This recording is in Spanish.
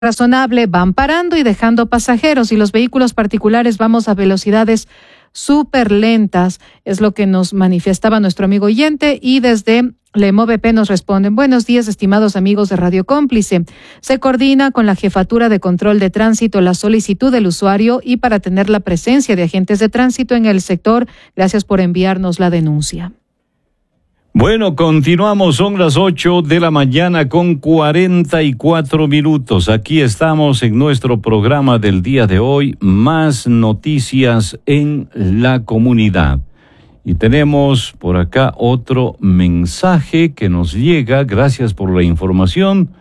razonable van parando y dejando pasajeros, y los vehículos particulares vamos a velocidades súper lentas, es lo que nos manifestaba nuestro amigo oyente, y desde LEMOVP nos responden: buenos días, estimados amigos de Radio Cómplice. Se coordina con la Jefatura de Control de Tránsito la solicitud del usuario y para tener la presencia de agentes de tránsito en el sector. Gracias por enviarnos la denuncia. Bueno, continuamos, son las 8 de la mañana con 44 minutos. Aquí estamos en nuestro programa del día de hoy, más noticias en la comunidad. Y tenemos por acá otro mensaje que nos llega, gracias por la información.